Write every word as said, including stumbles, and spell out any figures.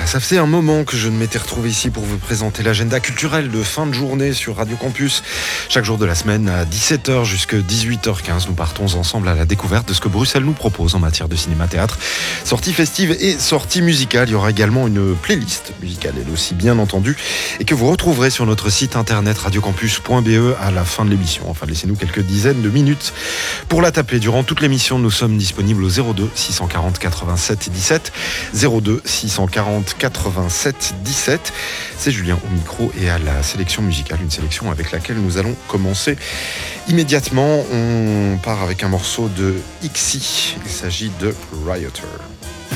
Ça faisait un moment que je ne m'étais retrouvé ici pour vous présenter l'agenda culturel de fin de journée sur Radio Campus. Chaque jour de la semaine à dix-sept heures jusqu'à dix-huit heures quinze, nous partons ensemble à la découverte de ce que Bruxelles nous propose en matière de cinéma-théâtre. Sorties festives et sorties musicales. Il y aura également une playlist musicale, elle aussi bien entendu, et que vous retrouverez sur notre site internet radiocampus point b e à la fin de l'émission. Enfin, laissez-nous quelques dizaines de minutes pour la taper. Durant toute l'émission, nous sommes disponibles au zéro deux six cent quarante quatre-vingt-sept dix-sept. zéro deux six cent quarante quatre-vingt-sept dix-sept. C'est Julien au micro et à la sélection musicale, une sélection avec laquelle nous allons commencer immédiatement. On part avec un morceau de Ixi. Il s'agit de Rioter.